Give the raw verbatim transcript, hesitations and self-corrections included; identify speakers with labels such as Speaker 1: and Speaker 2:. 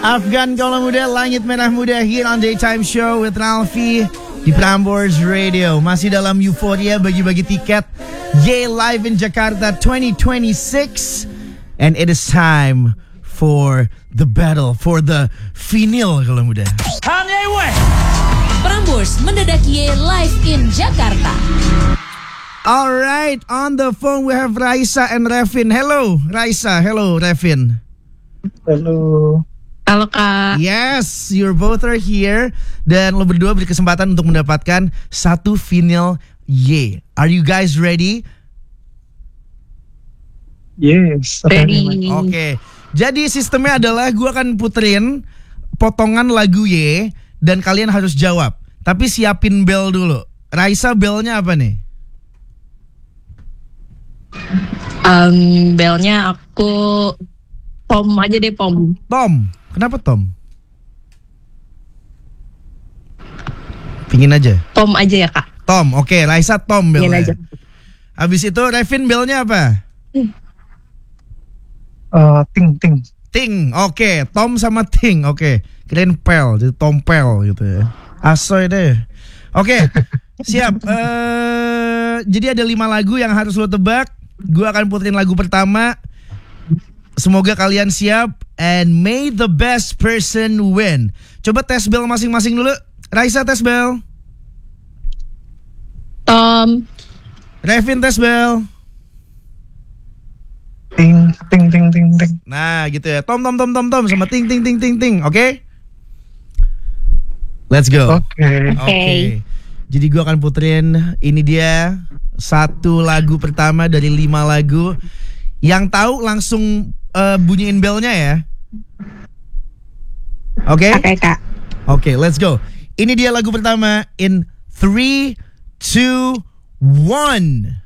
Speaker 1: Afgan Kaula Muda, Langit Merah Muda here on Daytime Show with Ralphie di Prambors Radio. Masih dalam euforia bagi-bagi tiket Ye Live in Jakarta twenty twenty-six. And it is time for the battle, for the final Kaula Muda.
Speaker 2: Prambors mendedaki Ye Live in Jakarta.
Speaker 1: Alright, on the phone we have Raisa and Revin. Hello Raisa, hello Revin.
Speaker 3: Halo.
Speaker 4: Halo Kak.
Speaker 1: Yes, you both are here. Dan lo berdua berkesempatan untuk mendapatkan satu vinyl Ye. Are you guys ready?
Speaker 3: Yes.
Speaker 4: Ready.
Speaker 1: Oke, okay. Jadi sistemnya adalah gue akan puterin potongan lagu Ye dan kalian harus jawab. Tapi siapin bel dulu. Raisa, belnya apa nih?
Speaker 4: Um, belnya aku Tom aja deh, Pom.
Speaker 1: Tom. Kenapa Tom? Pingin aja.
Speaker 4: Tom aja ya Kak.
Speaker 1: Tom, oke. Okay. Raisa Tom belnya.
Speaker 4: Pingin aja.
Speaker 1: Habis itu Revin belnya apa?
Speaker 3: Uh, ting ting.
Speaker 1: Ting, oke. Okay. Tom sama Ting, oke. Okay. Kirain Pel, jadi Tom Pel gitu ya. Asoy deh. Oke, okay. Siap. Uh, jadi ada lima lagu yang harus lo tebak. Gue akan puterin lagu pertama. Semoga kalian siap. And may the best person win. Coba tes bel masing-masing dulu. Raisa tes bel.
Speaker 4: Tom.
Speaker 1: Revin tes bel.
Speaker 3: Ting ting ting ting ting.
Speaker 1: Nah gitu ya. Tom tom tom tom tom sama ting ting ting ting ting. Oke okay? Let's go.
Speaker 3: Oke. Okay.
Speaker 1: Oke okay. Jadi gue akan puterin. Ini dia satu lagu pertama dari lima lagu. Yang tahu langsung uh, bunyiin belnya ya. Oke okay?
Speaker 4: Oke okay, Kak.
Speaker 1: Oke okay, let's go. Ini dia lagu pertama. In three, two, one.